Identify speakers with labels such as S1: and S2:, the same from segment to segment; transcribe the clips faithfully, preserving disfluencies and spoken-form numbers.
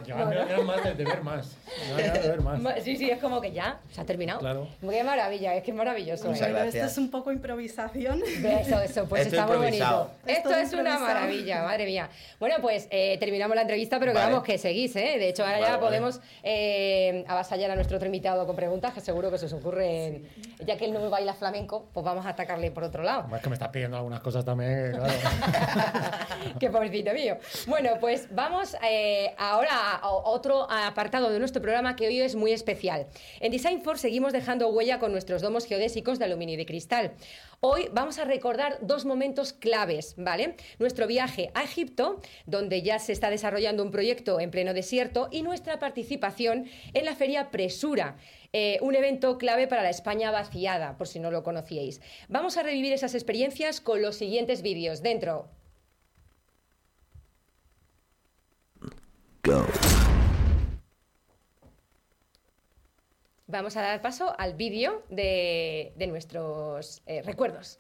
S1: Yo
S2: no,
S1: era
S2: no.
S1: más de, de ver más. Yo era de ver más.
S2: Sí, sí, es como que ya, se ha terminado.
S1: Claro.
S2: Qué maravilla, es que es maravilloso.
S3: Muchas
S2: ¿eh?
S3: gracias.
S4: Esto es un poco improvisación.
S2: Eso, eso, pues
S3: Esto
S2: está muy
S3: improvisado.
S2: bonito.
S4: Esto
S2: Esto
S4: es
S2: es una
S4: improvisado.
S2: maravilla, madre mía. Bueno, pues eh, terminamos la entrevista, pero que
S3: Vale.
S2: vamos, que seguís, ¿eh? De hecho, ahora
S3: Vale,
S2: ya
S3: vale.
S2: podemos eh, avasallar a nuestro otro invitado con preguntas, que seguro que se os ocurren. Ya que él no baila flamenco, pues vamos a atacarle por otro lado.
S1: Es que me estás pidiendo algunas cosas también, claro.
S2: Qué pobrecito mío. Bueno, pues vamos eh, ahora a otro apartado de nuestro programa que hoy es muy especial. En Design Force seguimos dejando huella con nuestros domos geodésicos de aluminio y de cristal. Hoy vamos a recordar dos momentos claves, ¿vale? Nuestro viaje a Egipto, donde ya se está desarrollando un proyecto en pleno desierto, y nuestra participación en la Feria Presura, eh, un evento clave para la España vaciada, por si no lo conocíais. Vamos a revivir esas experiencias con los siguientes vídeos. Dentro.
S3: Go.
S2: Vamos a dar paso al vídeo de, de nuestros eh, recuerdos.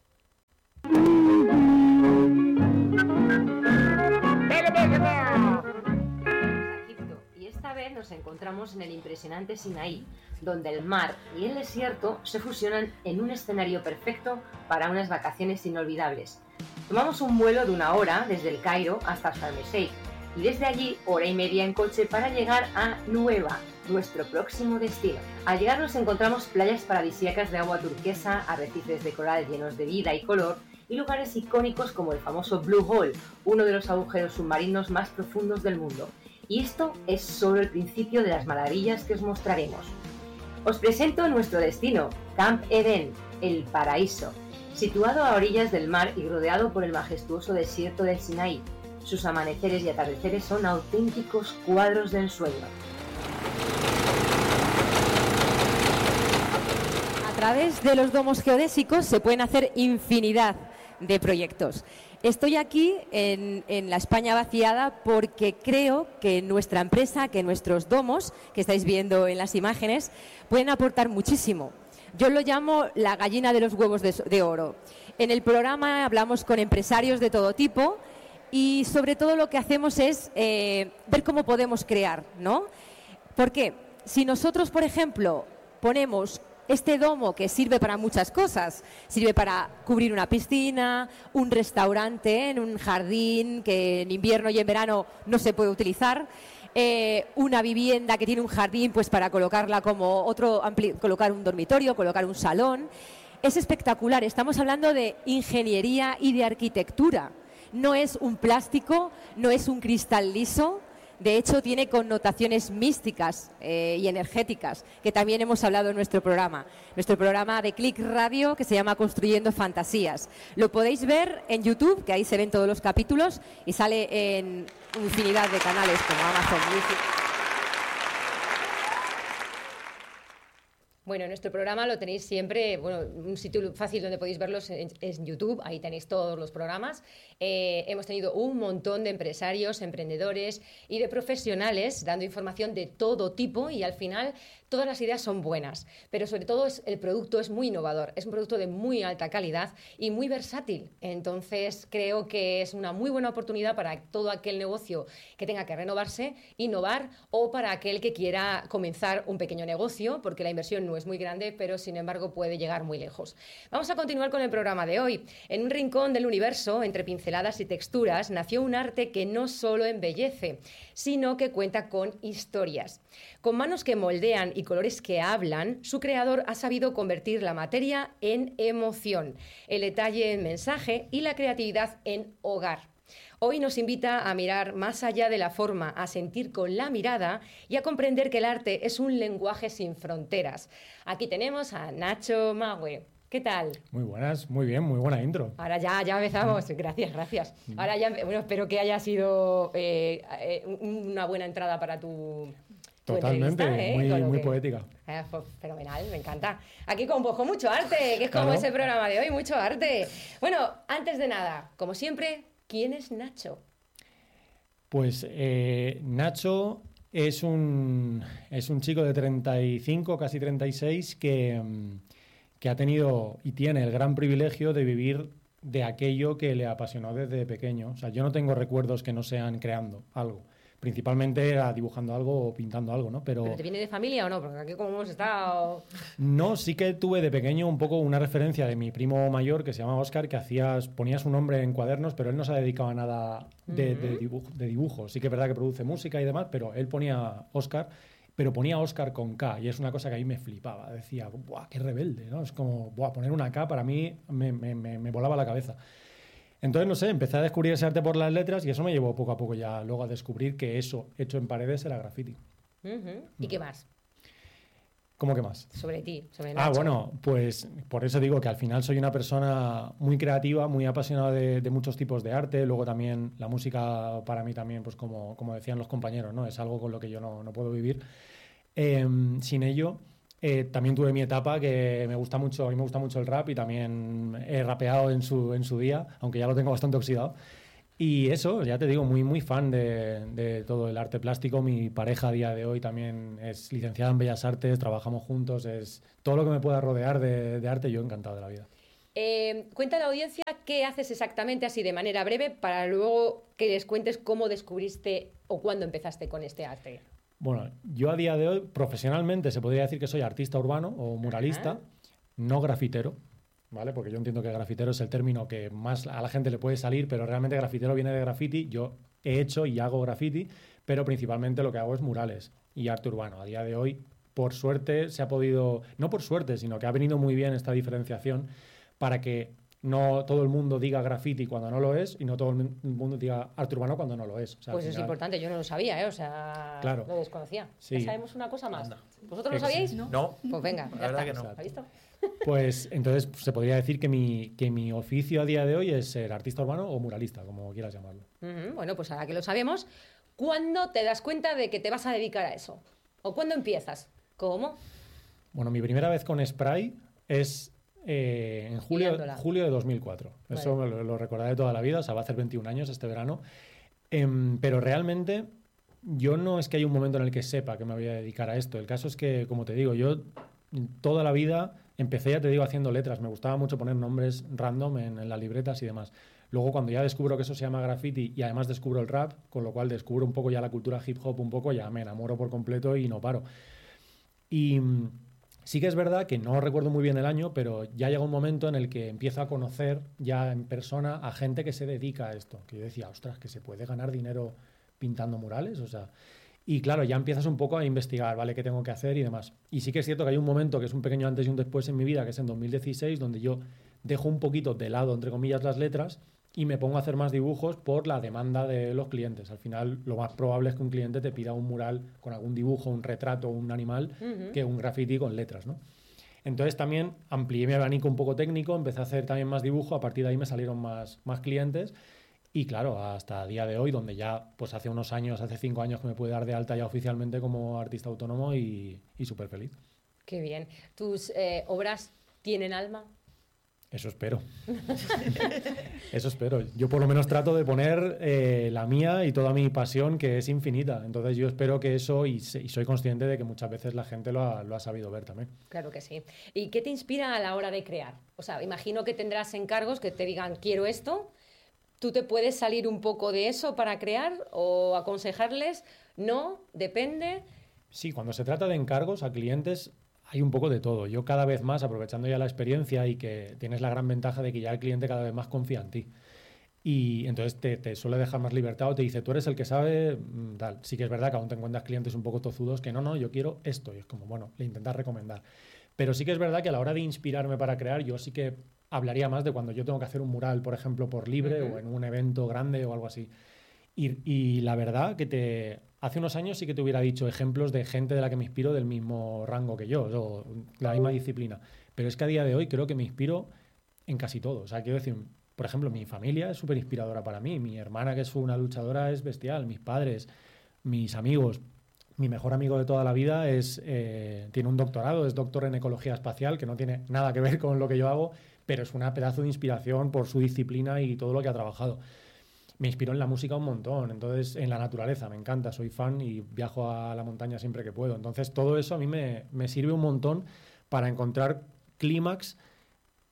S2: Egipto, y esta vez nos encontramos en el impresionante Sinaí, donde el mar y el desierto se fusionan en un escenario perfecto para unas vacaciones inolvidables. Tomamos un vuelo de una hora desde el Cairo hasta Sharm el Sheikh y desde allí hora y media en coche para llegar a Nueva, nuestro próximo destino. Al llegar nos encontramos playas paradisíacas de agua turquesa, arrecifes de coral llenos de vida y color y lugares icónicos como el famoso Blue Hole, uno de los agujeros submarinos más profundos del mundo. Y esto es solo el principio de las maravillas que os mostraremos. Os presento nuestro destino, Camp Eden, el paraíso, situado a orillas del mar y rodeado por el majestuoso desierto del Sinaí. Sus amaneceres y atardeceres son auténticos cuadros de ensueño. A través de los domos geodésicos se pueden hacer infinidad de proyectos. Estoy aquí en, en la España vaciada porque creo que nuestra empresa, que nuestros domos, que estáis viendo en las imágenes, pueden aportar muchísimo. Yo lo llamo la gallina de los huevos de, de oro. En el programa hablamos con empresarios de todo tipo y sobre todo lo que hacemos es eh, ver cómo podemos crear, ¿no? ¿Por qué? Si nosotros, por ejemplo, ponemos este domo que sirve para muchas cosas, sirve para cubrir una piscina, un restaurante en un jardín que en invierno y en verano no se puede utilizar, eh, una vivienda que tiene un jardín pues para colocarla como otro, colocar un dormitorio, colocar un salón. Es espectacular, estamos hablando de ingeniería y de arquitectura. No es un plástico, no es un cristal liso. De hecho, tiene connotaciones místicas eh, y energéticas, que también hemos hablado en nuestro programa. Nuestro programa de Click Radio, que se llama Construyendo Fantasías. Lo podéis ver en YouTube, que ahí se ven todos los capítulos, y sale en infinidad de canales como Amazon Music. Bueno, nuestro programa lo tenéis siempre, bueno, un sitio fácil donde podéis verlos es en YouTube, ahí tenéis todos los programas. Eh, hemos tenido un montón de empresarios, emprendedores y de profesionales dando información de todo tipo y al final todas las ideas son buenas, pero sobre todo es, el producto es muy innovador, es un producto de muy alta calidad y muy versátil. Entonces creo que es una muy buena oportunidad para todo aquel negocio que tenga que renovarse, innovar o para aquel que quiera comenzar un pequeño negocio, porque la inversión no es muy grande, pero sin embargo puede llegar muy lejos. Vamos a continuar con el programa de hoy. En un rincón del universo, entre pinceladas y texturas, nació un arte que no solo embellece, sino que cuenta con historias. Con manos que moldean y colores que hablan, su creador ha sabido convertir la materia en emoción, el detalle en mensaje y la creatividad en hogar. Hoy nos invita a mirar más allá de la forma, a sentir con la mirada y a comprender que el arte es un lenguaje sin fronteras. Aquí tenemos a Nacho Mague. ¿Qué tal?
S1: Muy buenas, muy bien, muy buena intro.
S2: Ahora ya, ya empezamos. Gracias, gracias. Ahora ya, bueno, espero que haya sido eh, eh, una buena entrada para tu...
S1: Totalmente, ¿eh? muy, muy
S2: que...
S1: poética.
S2: Eh, pues, fenomenal, me encanta. Aquí con, pues, con mucho arte, que es como
S1: Claro.
S2: ese programa de hoy, mucho arte. Bueno, antes de nada, como siempre, ¿quién es Nacho?
S1: Pues eh, Nacho es un, es un chico de treinta y cinco, casi treinta y seis, que, que ha tenido y tiene el gran privilegio de vivir de aquello que le apasionó desde pequeño. O sea, yo no tengo recuerdos que no sean creando algo. principalmente era dibujando algo o pintando algo, ¿no? Pero,
S2: ¿Pero te viene de familia o no? Porque aquí como hemos estado...
S1: No, sí que tuve de pequeño un poco una referencia de mi primo mayor que se llama Óscar, que hacías, ponía su nombre en cuadernos, pero él no se dedicaba a nada de, uh-huh. de, dibujo, de dibujo. Sí que es verdad que produce música y demás, pero él ponía Óscar, pero ponía Óscar con K, y es una cosa que a mí me flipaba. Decía, ¡buah, qué rebelde!, ¿no? Es como, ¡buah, poner una K para mí me, me, me, me volaba la cabeza! Entonces, no sé, empecé a descubrir ese arte por las letras y eso me llevó poco a poco ya luego a descubrir que eso hecho en paredes era graffiti.
S2: Uh-huh. ¿Y qué más?
S1: ¿Cómo que más?
S2: Sobre ti, sobre Nacho.
S1: Ah, bueno, pues por eso digo que al final soy una persona muy creativa, muy apasionada de, de muchos tipos de arte. Luego también la música para mí también, pues como, como decían los compañeros, ¿no? Es algo con lo que yo no, no puedo vivir. Eh, sin ello... Eh, también tuve mi etapa que me gusta mucho, a mí me gusta mucho el rap y también he rapeado en su, en su día, aunque ya lo tengo bastante oxidado. Y eso, ya te digo, muy, muy fan de, de todo el arte plástico. Mi pareja a día de hoy también es licenciada en Bellas Artes, trabajamos juntos, es todo lo que me pueda rodear de, de arte, yo encantado de la vida.
S2: Eh, cuenta a la audiencia qué haces exactamente así de manera breve para luego que les cuentes cómo descubriste o cuándo empezaste con este arte.
S1: Bueno, yo a día de hoy, profesionalmente, se podría decir que soy artista urbano o muralista, Ajá. no grafitero, ¿vale? Porque yo entiendo que grafitero es el término que más a la gente le puede salir, pero realmente grafitero viene de graffiti. Yo he hecho y hago graffiti, pero principalmente lo que hago es murales y arte urbano. A día de hoy, por suerte, se ha podido... No por suerte, sino que ha venido muy bien esta diferenciación para que no todo el mundo diga graffiti cuando no lo es y no todo el mundo diga arte urbano cuando no lo es. O sea,
S2: pues
S1: final...
S2: es importante, yo no lo sabía, ¿eh? O sea,
S1: claro.
S2: lo desconocía.
S1: Sí.
S2: Ya sabemos una cosa más.
S3: Anda.
S2: ¿Vosotros lo sabíais?
S3: No. no.
S2: Pues venga,
S3: la
S2: ya
S3: verdad
S2: está.
S3: que no.
S2: ¿Has visto?
S1: Pues entonces se podría decir que mi, que mi oficio a día de hoy es ser artista urbano o muralista, como quieras llamarlo.
S2: Uh-huh. Bueno, pues ahora que lo sabemos, ¿cuándo te das cuenta de que te vas a dedicar a eso? ¿O cuándo empiezas? ¿Cómo?
S1: Bueno, mi primera vez con spray es... Eh, en julio, julio de dos mil cuatro. Vale. Eso lo, lo recordaré toda la vida, o sea, va a hacer veintiún años este verano. Eh, pero realmente yo no es que haya un momento en el que sepa que me voy a dedicar a esto. El caso es que, como te digo, yo toda la vida empecé, ya te digo, haciendo letras. Me gustaba mucho poner nombres random en, en las libretas y demás. Luego, cuando ya descubro que eso se llama graffiti y además descubro el rap, con lo cual descubro un poco ya la cultura hip hop, un poco, ya me enamoro por completo y no paro. Y... Sí que es verdad que no recuerdo muy bien el año, pero ya llega un momento en el que empiezo a conocer ya en persona a gente que se dedica a esto. Que yo decía, ostras, que se puede ganar dinero pintando murales, o sea... Y claro, ya empiezas un poco a investigar, ¿vale? ¿Qué tengo que hacer y demás? Y sí que es cierto que hay un momento que es un pequeño antes y un después en mi vida, que es en dos mil dieciséis, donde yo dejo un poquito de lado, entre comillas, las letras y me pongo a hacer más dibujos por la demanda de los clientes. Al final, lo más probable es que un cliente te pida un mural con algún dibujo, un retrato, un animal, uh-huh. que un graffiti con letras, ¿no? Entonces también amplié mi abanico un poco técnico, empecé a hacer también más dibujo, a partir de ahí me salieron más, más clientes y claro, hasta el día de hoy, donde ya pues hace unos años, hace cinco años que me pude dar de alta ya oficialmente como artista autónomo y, y súper feliz.
S2: Qué bien. ¿Tus eh, obras tienen alma?
S1: Eso espero. Eso espero. Yo por lo menos trato de poner eh, la mía y toda mi pasión, que es infinita. Entonces yo espero que eso, y, y soy consciente de que muchas veces la gente lo ha, lo ha sabido ver también.
S2: Claro que sí. ¿Y qué te inspira a la hora de crear? O sea, imagino que tendrás encargos que te digan, quiero esto. ¿Tú te puedes salir un poco de eso para crear o aconsejarles? No, depende.
S1: Sí, cuando se trata de encargos a clientes... Hay un poco de todo. Yo cada vez más, aprovechando ya la experiencia y que tienes la gran ventaja de que ya el cliente cada vez más confía en ti. Y entonces te, te suele dejar más libertad o te dice, tú eres el que sabe, tal. Sí que es verdad que aún te encuentras clientes un poco tozudos que no, no, yo quiero esto. Y es como, bueno, le intentas recomendar. Pero sí que es verdad que a la hora de inspirarme para crear, yo sí que hablaría más de cuando yo tengo que hacer un mural, por ejemplo, por libre uh-huh. o en un evento grande o algo así. Y, y la verdad que te... Hace unos años sí que te hubiera dicho ejemplos de gente de la que me inspiro del mismo rango que yo, o la misma disciplina. Pero es que a día de hoy creo que me inspiro en casi todo. O sea, quiero decir, por ejemplo, mi familia es súper inspiradora para mí. Mi hermana, que es una luchadora, es bestial. Mis padres, mis amigos. Mi mejor amigo de toda la vida es eh, tiene un doctorado, es doctor en ecología espacial, que no tiene nada que ver con lo que yo hago, pero es una pedazo de inspiración por su disciplina y todo lo que ha trabajado. Me inspiró en la música un montón, entonces en la naturaleza, me encanta, soy fan y viajo a la montaña siempre que puedo. Entonces todo eso a mí me, me sirve un montón para encontrar clímax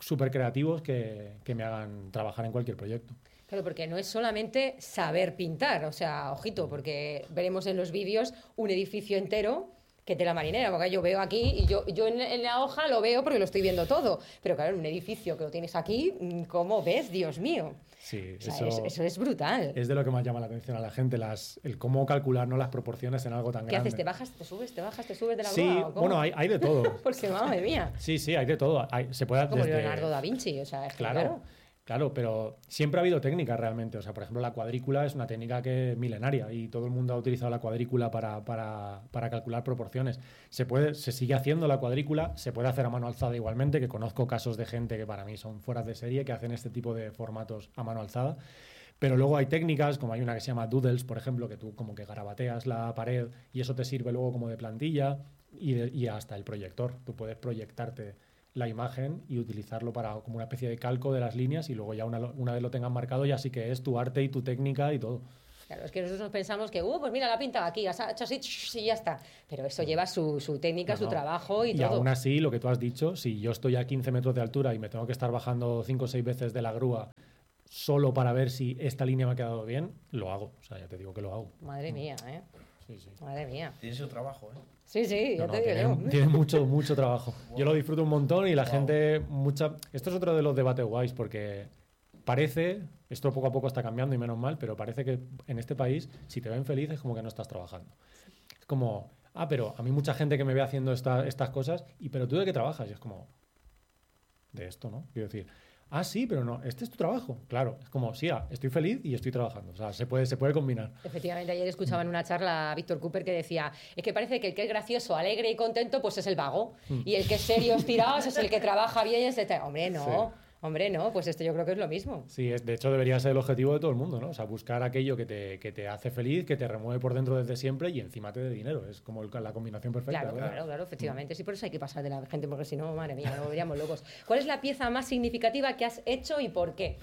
S1: súper creativos que, que me hagan trabajar en cualquier proyecto.
S3: Claro, porque no es solamente saber pintar, o sea, ojito, porque veremos en los vídeos un edificio entero que tela marinera, porque yo veo aquí y yo, yo en, en la hoja lo veo porque lo estoy viendo todo, pero claro, en un edificio que lo tienes aquí, ¿cómo ves? Dios mío.
S1: Sí,
S3: o sea,
S1: eso,
S3: es, eso es brutal.
S1: Es de lo que más llama la atención a la gente, las, el cómo calcular, ¿no?, las proporciones en algo tan
S3: ¿Qué
S1: grande.
S3: haces? ¿Te bajas, te subes, te bajas, te subes de la
S1: Sí,
S3: grúa? ¿O cómo?
S1: bueno, hay, hay de todo.
S3: Porque, madre mía.
S1: Sí, sí, hay de todo. Hay, se puede
S3: Como
S1: desde...
S3: Leonardo da Vinci, o sea, es que,
S1: Claro,
S3: claro.
S1: claro, pero siempre ha habido técnicas realmente. O sea, por ejemplo, la cuadrícula es una técnica que es milenaria y todo el mundo ha utilizado la cuadrícula para, para, para calcular proporciones. Se puede, se sigue haciendo la cuadrícula, se puede hacer a mano alzada igualmente, que conozco casos de gente que para mí son fueras de serie, que hacen este tipo de formatos a mano alzada. Pero luego hay técnicas, como hay una que se llama doodles, por ejemplo, que tú como que garabateas la pared y eso te sirve luego como de plantilla y, de, y hasta el proyector. Tú puedes proyectarte la imagen y utilizarlo para como una especie de calco de las líneas y luego ya una, una vez lo tengas marcado ya sí que es tu arte y tu técnica y todo.
S3: Claro, es que nosotros nos pensamos que, uh, pues mira, la pinta aquí, has hecho así y ya está. Pero eso lleva su, su técnica, no, su no. trabajo y, y todo.
S1: Y aún así, lo que tú has dicho, si yo estoy a quince metros de altura y me tengo que estar bajando cinco o seis veces de la grúa solo para ver si esta línea me ha quedado bien, lo hago. O sea, ya te digo que lo hago.
S3: Madre mía, ¿eh?
S1: Sí, sí.
S3: Madre mía.
S4: Tiene su trabajo, ¿eh?
S3: Sí, sí, ya
S1: no,
S3: te
S1: no,
S3: digo.
S1: Tiene, tiene mucho, mucho trabajo. Wow. Yo lo disfruto un montón y la wow. gente, mucha... Esto es otro de los debates guays porque parece, esto poco a poco está cambiando y menos mal, pero parece que en este país, si te ven feliz es como que no estás trabajando. Es como, ah, pero a mí mucha gente que me ve haciendo esta, estas cosas, y pero tú de qué trabajas, y es como, de esto, ¿no? Quiero decir, ah, sí, pero no, este es tu trabajo. Claro, es como, sí, ah, estoy feliz y estoy trabajando. O sea, se puede, se puede combinar.
S3: Efectivamente, ayer escuchaba en una charla a Víctor Cooper que decía, es que parece que el que es gracioso, alegre y contento, pues es el vago. Mm. Y el que es serio, estirado, es el que trabaja bien y etcétera. Hombre, no. Sí. Hombre, no, pues esto yo creo que es lo mismo.
S1: Sí, es, de hecho debería ser el objetivo de todo el mundo, ¿no? O sea, buscar aquello que te, que te hace feliz, que te remueve por dentro desde siempre y encima te dé dinero. Es como el, la combinación perfecta.
S3: Claro, ¿verdad? claro, claro, efectivamente. Sí, por eso hay que pasar de la gente, porque si no, madre mía, nos volveríamos locos. ¿Cuál es la pieza más significativa que has hecho y por qué?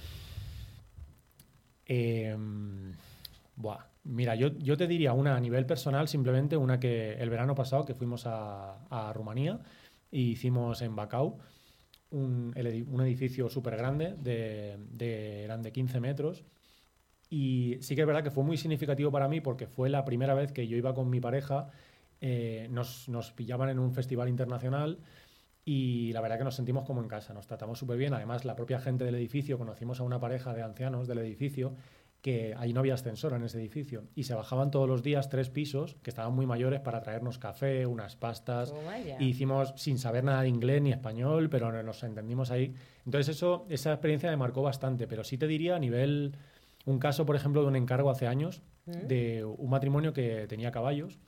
S1: Eh, buah, mira, yo, yo te diría una a nivel personal, simplemente una que el verano pasado que fuimos a, a Rumanía y hicimos en Bacău. Un, un edificio súper grande, de, de, eran de quince metros, y sí que es verdad que fue muy significativo para mí porque fue la primera vez que yo iba con mi pareja, eh, nos, nos pillaban en un festival internacional y la verdad que nos sentimos como en casa, nos tratamos súper bien. Además, la propia gente del edificio, conocimos a una pareja de ancianos del edificio que ahí no había ascensor en ese edificio y se bajaban todos los días tres pisos que estaban muy mayores para traernos café, unas pastas,
S3: oh,
S1: y hicimos sin saber nada de inglés ni español, pero nos entendimos ahí. Entonces eso, esa experiencia me marcó bastante, pero sí te diría a nivel, un caso por ejemplo de un encargo hace años ¿Mm? de un matrimonio que tenía caballos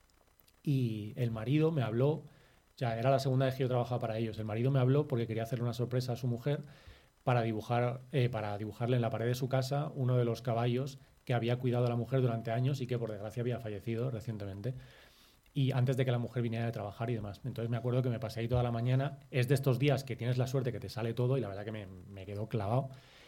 S1: y el marido me habló, ya era la segunda vez que yo trabajaba para ellos, el marido me habló porque quería hacerle una sorpresa a su mujer para dibujar, eh, para dibujarle en la pared de su casa uno de los caballos que había cuidado a la mujer durante años y que por desgracia había fallecido recientemente y antes de que la mujer viniera de trabajar y demás. Entonces me acuerdo que me pasé ahí toda la mañana. Es de estos días que tienes la suerte que te sale todo y la verdad que me, me quedó clavado.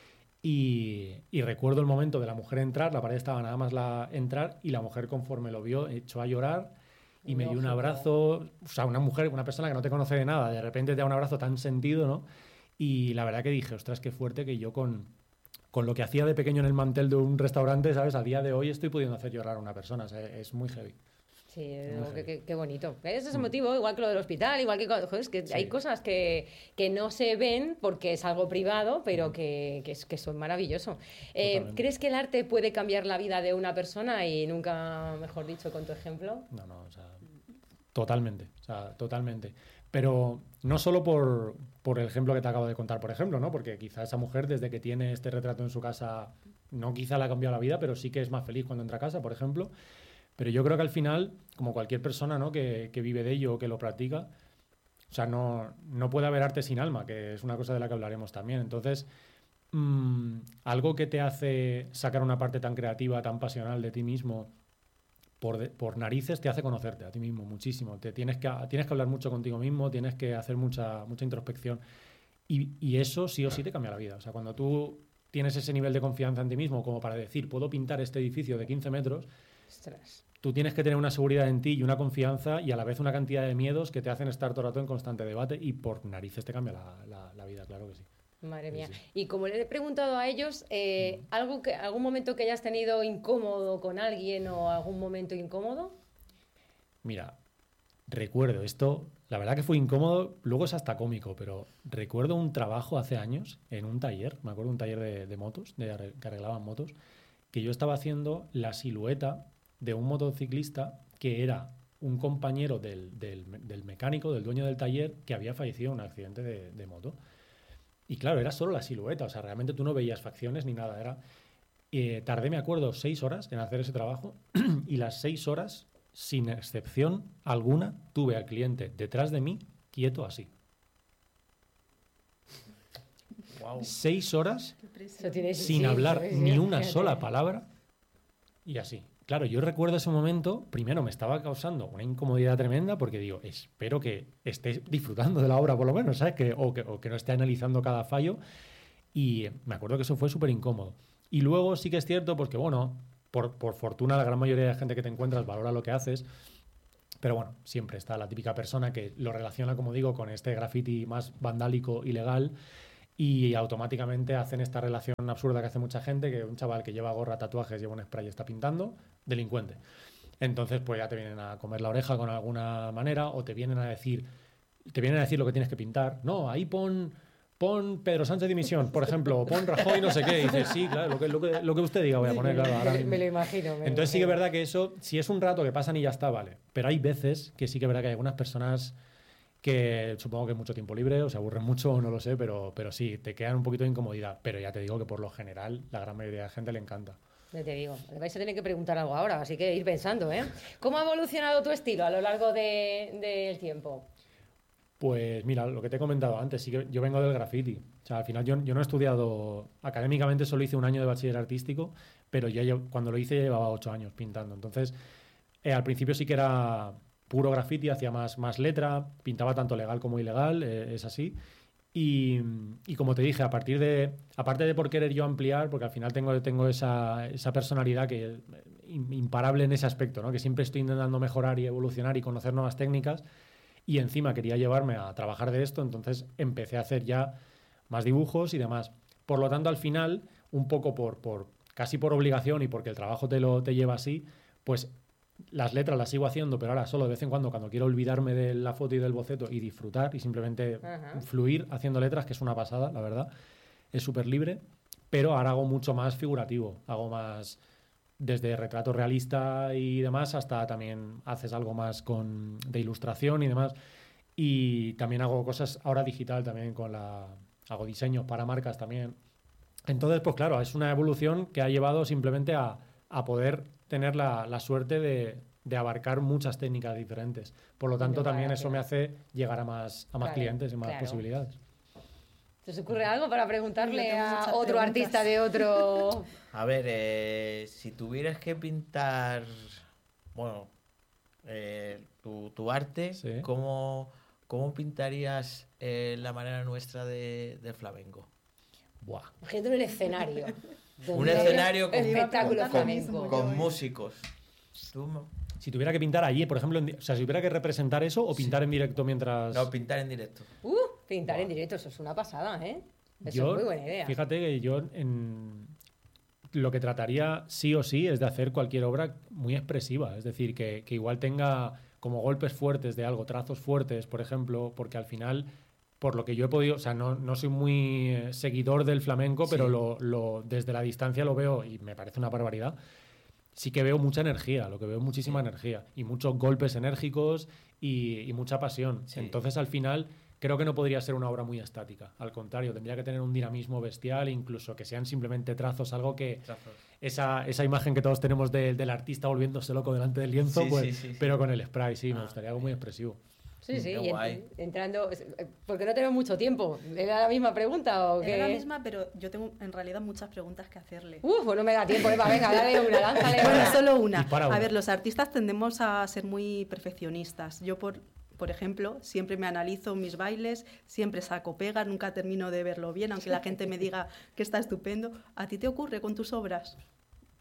S1: Y, y recuerdo el momento de la mujer entrar, la pared estaba nada más la entrar y la mujer conforme lo vio echó a llorar y me dio un abrazo. O sea, una mujer, una persona que no te conoce de nada, de repente te da un abrazo tan sentido, ¿no? Y la verdad que dije, ostras, qué fuerte que yo con, con lo que hacía de pequeño en el mantel de un restaurante, ¿sabes? A día de hoy estoy pudiendo hacer llorar a una persona. O sea, es muy heavy.
S3: Sí, qué, qué bonito. Ese es el motivo, igual que lo del hospital, igual que... Joder, es que sí. Hay cosas que, que no se ven porque es algo privado, pero que, que, es, que son maravillosos. Eh, ¿Crees que el arte puede cambiar la vida de una persona? Y nunca, mejor dicho, con tu ejemplo.
S1: No, no, o sea, totalmente, o sea, totalmente. Pero no solo por, por el ejemplo que te acabo de contar, por ejemplo, ¿no? Porque quizá esa mujer, desde que tiene este retrato en su casa, no quizá le ha cambiado la vida, pero sí que es más feliz cuando entra a casa, por ejemplo. Pero yo creo que al final, como cualquier persona, ¿no? que, que vive de ello o que lo practica, o sea, no, no puede haber arte sin alma, que es una cosa de la que hablaremos también. Entonces, mmm, algo que te hace sacar una parte tan creativa, tan pasional de ti mismo, Por, de, por narices te hace conocerte a ti mismo muchísimo. Te tienes que, tienes que hablar mucho contigo mismo, tienes que hacer mucha, mucha introspección. Y, y eso sí o sí te cambia la vida. O sea, cuando tú tienes ese nivel de confianza en ti mismo como para decir, puedo pintar este edificio de quince metros,
S3: Ostras.
S1: tú tienes que tener una seguridad en ti y una confianza y a la vez una cantidad de miedos que te hacen estar todo el rato en constante debate y por narices te cambia la, la, la vida, claro que sí.
S3: Madre mía.
S1: Sí, sí.
S3: Y como le he preguntado a ellos, eh, ¿algo que, ¿algún momento que hayas tenido incómodo con alguien o algún momento incómodo?
S1: Mira, recuerdo esto, la verdad que fue incómodo, luego es hasta cómico, pero recuerdo un trabajo hace años en un taller, me acuerdo un taller de, de motos, de arre- que arreglaban motos, que yo estaba haciendo la silueta de un motociclista que era un compañero del, del, del mecánico, del dueño del taller, que había fallecido en un accidente de, de moto. Y claro, era solo la silueta, o sea, realmente tú no veías facciones ni nada. Era, eh, tardé, me acuerdo, seis horas en hacer ese trabajo y las seis horas, sin excepción alguna, tuve al cliente detrás de mí, quieto así.
S4: Wow.
S1: Seis horas
S3: Eso tiene-
S1: sin
S3: sí,
S1: hablar
S3: sí,
S1: ni
S3: sí,
S1: una
S3: fíjate.
S1: sola palabra y así. Claro, yo recuerdo ese momento, primero me estaba causando una incomodidad tremenda porque digo, espero que estés disfrutando de la obra por lo menos, ¿sabes? Que, o, que, o que no esté analizando cada fallo. Y me acuerdo que eso fue súper incómodo. Y luego sí que es cierto, porque bueno, por, por fortuna la gran mayoría de gente que te encuentras valora lo que haces, pero bueno, siempre está la típica persona que lo relaciona, como digo, con este graffiti más vandálico, ilegal, y automáticamente hacen esta relación absurda que hace mucha gente, que un chaval que lleva gorra, tatuajes, lleva un spray y está pintando, delincuente. Entonces, pues ya te vienen a comer la oreja con alguna manera o te vienen a decir, te vienen a decir lo que tienes que pintar. No, ahí pon, pon Pedro Sánchez dimisión, por ejemplo, o pon Rajoy no sé qué. Y dices, sí, claro, lo que, lo que, lo que usted diga voy a poner, claro. Ahora
S3: Me,
S1: mismo.
S3: me lo imagino. me lo
S1: Entonces sí que es
S3: imagino.
S1: verdad que eso, si es un rato que pasan y ya está, vale. Pero hay veces que sí que es verdad que hay algunas personas que supongo que es mucho tiempo libre o se aburren mucho o no lo sé, pero, pero sí, te quedan un poquito de incomodidad. Pero ya te digo que por lo general la gran mayoría de gente le encanta.
S3: Ya te digo, le vais a tener que preguntar algo ahora, así que ir pensando, ¿eh? ¿Cómo ha evolucionado tu estilo a lo largo de- del tiempo?
S1: Pues mira, lo que te he comentado antes, sí que yo vengo del graffiti. O sea, al final yo, yo no he estudiado académicamente, solo hice un año de bachiller artístico, pero ya yo, cuando lo hice ya llevaba ocho años pintando. Entonces, eh, al principio sí que era puro graffiti, hacía más, más letra, pintaba tanto legal como ilegal, eh, es así. Y, y como te dije, a partir de, aparte de por querer yo ampliar, porque al final tengo, tengo esa, esa personalidad que es imparable en ese aspecto, ¿no? Que siempre estoy intentando mejorar y evolucionar y conocer nuevas técnicas. Y encima quería llevarme a trabajar de esto, entonces empecé a hacer ya más dibujos y demás. Por lo tanto, al final, un poco por, por casi por obligación y porque el trabajo te lo te lleva así, pues las letras las sigo haciendo, pero ahora solo de vez en cuando, cuando quiero olvidarme de la foto y del boceto y disfrutar y simplemente
S3: Ajá.
S1: fluir haciendo letras, que es una pasada, la verdad. Es súper libre, pero ahora hago mucho más figurativo, hago más desde retrato realista y demás hasta también haces algo más con, de ilustración y demás. Y también hago cosas ahora digital también con la... Hago diseños para marcas también. Entonces, pues claro, es una evolución que ha llevado simplemente a, a poder tener la, la suerte de, de abarcar muchas técnicas diferentes. Por lo tanto,
S3: No,
S1: también
S3: vaya
S1: eso
S3: tela.
S1: me hace llegar a más, a más
S3: Claro,
S1: clientes y más
S3: claro.
S1: posibilidades.
S3: ¿Se os ocurre algo para preguntarle
S5: Yo tengo
S3: a
S5: muchas
S3: otro
S5: preguntas.
S3: artista de otro...?
S4: A ver, eh, si tuvieras que pintar, bueno, eh, tu, tu arte,
S1: Sí.
S4: ¿cómo, cómo pintarías eh, la manera nuestra de, de flamenco?
S1: Buah.
S3: Imagínate un escenario.
S4: Un
S3: donde
S4: escenario con,
S3: espectáculo
S5: con-
S3: flamenco.
S4: con
S5: Yo, eh.
S4: músicos. Tú me-
S1: Si tuviera que pintar allí, por ejemplo, en di- o sea, si tuviera que representar eso o
S4: Sí.
S1: pintar en directo mientras...
S4: No, pintar en directo.
S3: Uh, pintar en
S1: Buah.
S3: directo, eso es una pasada, ¿eh? Eso
S1: Yo,
S3: es muy buena idea.
S1: Fíjate que yo en... lo que trataría sí o sí es de hacer cualquier obra muy expresiva, es decir, que, que igual tenga como golpes fuertes de algo, trazos fuertes, por ejemplo, porque al final, por lo que yo he podido, o sea, no, no soy muy eh, seguidor del flamenco,
S4: Sí.
S1: pero lo, lo- desde la distancia lo veo y me parece una barbaridad. Sí que veo mucha energía, lo que veo es muchísima
S4: Sí.
S1: energía y muchos golpes enérgicos y, y mucha pasión.
S4: Sí.
S1: Entonces, al final, creo que no podría ser una obra muy estática. Al contrario, tendría que tener un dinamismo bestial, incluso que sean simplemente trazos, algo que
S4: Trazos.
S1: esa, esa imagen que todos tenemos de- del artista volviéndose loco delante del lienzo,
S4: Sí,
S1: pues,
S4: sí, sí, sí.
S1: pero con el spray, sí, me
S4: Ah,
S1: gustaría algo muy expresivo.
S3: Sí, sí,
S4: Qué
S3: y en-
S4: guay.
S3: entrando... Porque no tenemos mucho tiempo. ¿Era la misma pregunta o qué?
S5: Era la misma, pero yo tengo en realidad muchas preguntas que hacerle.
S3: Uf, pues no me da tiempo, Eva, venga, dale una, lánzale
S5: Bueno,
S3: una.
S5: solo una.
S1: Dispara una.
S5: A ver, los artistas tendemos a ser muy perfeccionistas. Yo, por, por ejemplo, siempre me analizo mis bailes, siempre saco pegas, nunca termino de verlo bien, aunque la gente me diga que está estupendo. ¿A ti te ocurre con tus obras?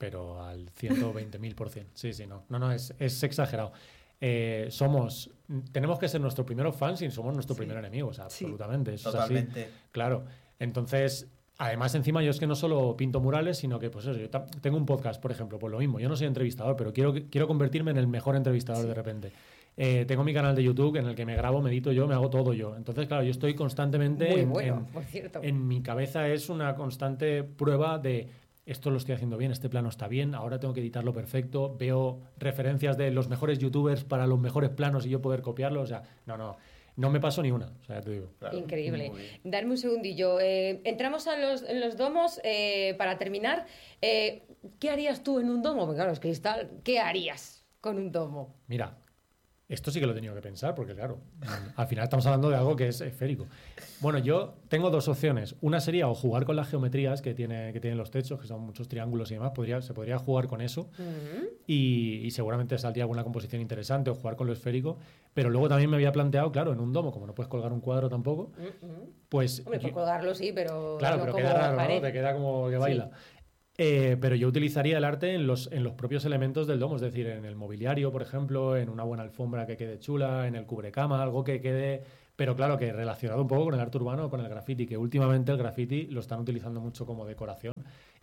S1: pero al ciento veinte mil por ciento. Sí, sí, no. No, no, es, es exagerado. Eh, somos... Tenemos que ser nuestros primeros fans y somos nuestro sí. primer enemigo, o sea, sí. absolutamente. Eso
S4: Totalmente.
S1: Es así. Claro. Entonces... Además, encima, yo es que no solo pinto murales, sino que, pues eso, yo tengo un podcast, por ejemplo, pues lo mismo, yo no soy entrevistador, pero quiero, quiero convertirme en el mejor entrevistador sí. de repente. Eh, tengo mi canal de YouTube en el que me grabo, me edito yo, me hago todo yo. Entonces, claro, yo estoy constantemente...
S3: Muy
S1: en,
S3: bueno,
S1: en,
S3: por cierto.
S1: En mi cabeza es una constante prueba de esto lo estoy haciendo bien, este plano está bien, ahora tengo que editarlo perfecto, veo referencias de los mejores youtubers para los mejores planos y yo poder copiarlo, o sea, no, no... No me paso ni una, o sea, ya te digo.
S3: Claro. Increíble. Darme un segundillo. Eh, entramos a los, en los domos. Eh, para terminar, eh, ¿qué harías tú en un domo? Porque claro, es cristal. ¿Qué harías con un domo?
S1: Mira, esto sí que lo he tenido que pensar, porque claro, al final estamos hablando de algo que es esférico. Bueno, yo tengo dos opciones. Una sería o jugar con las geometrías que, tiene, que tienen los techos, que son muchos triángulos y demás. Podría, se podría jugar con eso uh-huh. y, y seguramente saldría alguna composición interesante, o jugar con lo esférico. Pero luego también me había planteado, claro, en un domo, como no puedes colgar un cuadro tampoco, uh-huh. pues...
S3: Hombre, por colgarlo sí, pero...
S1: Claro,
S3: no
S1: pero
S3: como
S1: queda raro,
S3: pared.
S1: ¿no? Te queda como que baila. Sí. Eh, pero yo utilizaría el arte en los, en los propios elementos del domo, es decir, en el mobiliario, por ejemplo, en una buena alfombra que quede chula, en el cubrecama, algo que quede... Pero claro, que relacionado un poco con el arte urbano o con el graffiti, que últimamente el graffiti lo están utilizando mucho como decoración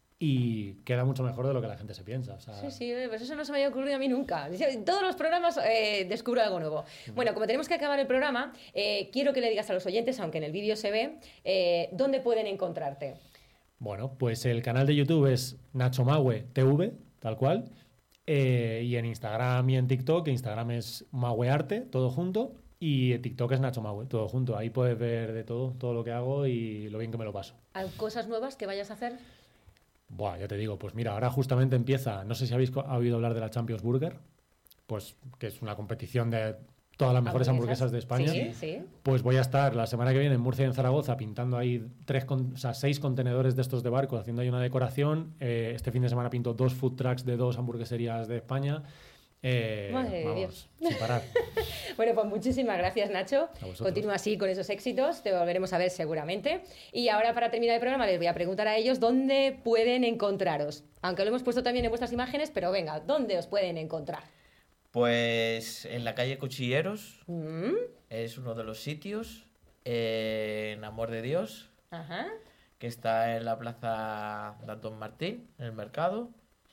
S1: y queda mucho mejor de lo que la gente se piensa. O sea...
S3: Sí, sí, pues eso no se me había ocurrido a mí nunca. En todos los programas eh, descubro algo nuevo. Uh-huh. Bueno, como tenemos que acabar el programa, eh, quiero que le digas a los oyentes, aunque en el vídeo se ve, eh, ¿dónde pueden encontrarte?
S1: Bueno, pues el canal de YouTube es Nacho Maue T V, tal cual, eh, y en Instagram y en TikTok, Instagram es Mauearte, todo junto, y TikTok es Nacho Maue, todo junto. Ahí puedes ver de todo, todo lo que hago y lo bien que me lo paso.
S3: ¿Hay cosas nuevas que vayas a hacer?
S1: Buah, ya te digo, pues mira, ahora justamente empieza, no sé si habéis oído hablar de la Champions Burger, pues que es una competición de todas las mejores hamburguesas, hamburguesas de España.
S3: Sí, sí.
S1: Pues voy a estar la semana que viene en Murcia y en Zaragoza pintando ahí tres, con, o sea, seis contenedores de estos de barco, haciendo ahí una decoración. Eh, este fin de semana pinto dos food trucks de dos hamburgueserías de España. Eh,
S3: Madre
S1: vamos,
S3: de Dios.
S1: sin parar.
S3: Bueno, pues muchísimas gracias, Nacho. Continúa así con esos éxitos, te volveremos a ver seguramente. Y ahora, para terminar el programa, les voy a preguntar a ellos dónde pueden encontraros. Aunque lo hemos puesto también en vuestras imágenes, pero venga, ¿dónde os pueden encontrar?
S4: Pues en la calle Cuchilleros,
S3: ¿Mm?
S4: es uno de los sitios, eh, en Amor de Dios,
S3: Ajá.
S4: que está en la plaza de Antón Martín, en el mercado,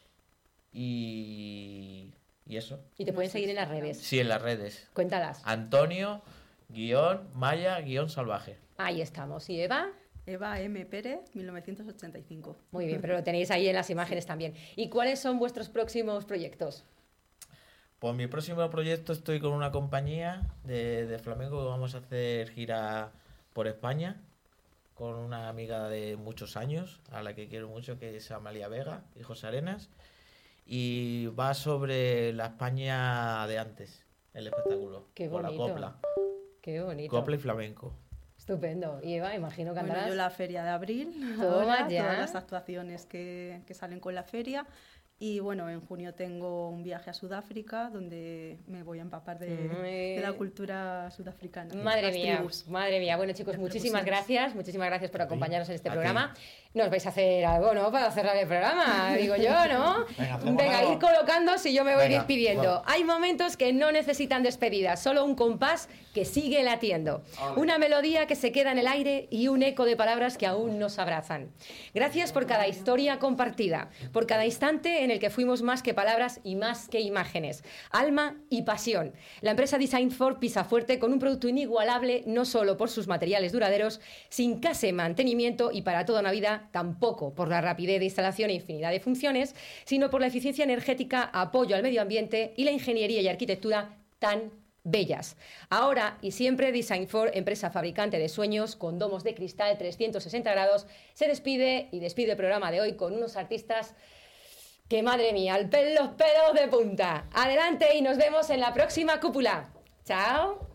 S4: y, y eso.
S3: Y te pueden seguir en las redes.
S4: Sí, en las redes.
S3: Cuéntalas.
S4: Antonio, guión, Maya, guión, salvaje.
S3: Ahí estamos. ¿Y Eva?
S5: Eva M. Pérez, mil novecientos ochenta y cinco.
S3: Muy bien, pero lo tenéis ahí en las imágenes también. ¿Y cuáles son vuestros próximos proyectos?
S4: Pues mi próximo proyecto, estoy con una compañía de, de flamenco que vamos a hacer gira por España con una amiga de muchos años, a la que quiero mucho, que es Amalia Vega y José Arenas, y va sobre la España de antes, el espectáculo.
S3: Qué
S4: con
S3: bonito.
S4: La copla.
S3: Qué bonito.
S4: Copla y flamenco.
S3: Estupendo. Y Eva, imagino que andarás...
S5: Bueno, yo la feria de abril,
S3: Toma
S5: ahora,
S3: ya.
S5: todas las actuaciones que, que salen con la feria. Y bueno, en junio tengo un viaje a Sudáfrica donde me voy a empapar de, de la cultura sudafricana.
S3: Madre
S5: las
S3: mía,
S5: tribus.
S3: madre mía. Bueno, chicos,
S5: Las
S3: muchísimas
S5: tribus.
S3: gracias. Muchísimas gracias por acompañarnos en este
S4: A
S3: programa.
S4: ti.
S3: Nos vais a hacer algo, ¿no? Para cerrar el programa, digo yo, ¿no?
S4: Venga, hacemos
S3: Venga,
S4: algo.
S3: ir colocando si yo me voy
S4: Venga,
S3: despidiendo.
S4: vamos.
S3: Hay momentos que no necesitan despedida, solo un compás que sigue latiendo.
S4: Ole.
S3: Una melodía que se queda en el aire y un eco de palabras que aún nos abrazan. Gracias por cada historia compartida, por cada instante en el que fuimos más que palabras y más que imágenes. Alma y pasión. La empresa Design for pisa fuerte con un producto inigualable, no solo por sus materiales duraderos, sin casi mantenimiento y para toda una vida, tampoco por la rapidez de instalación e infinidad de funciones, sino por la eficiencia energética, apoyo al medio ambiente y la ingeniería y arquitectura tan bellas. Ahora y siempre Design for, empresa fabricante de sueños con domos de cristal trescientos sesenta grados, se despide y despide el programa de hoy con unos artistas que, madre mía, al pel- los pelos de punta. Adelante y nos vemos en la próxima cúpula. Chao.